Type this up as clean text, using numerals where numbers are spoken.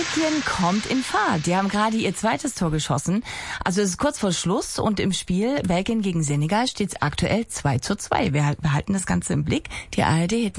Belgien kommt in Fahrt. Die haben gerade ihr zweites Tor geschossen. Also es ist kurz vor Schluss und im Spiel Belgien gegen Senegal steht es aktuell 2:2. Wir halten das Ganze im Blick. Die ARD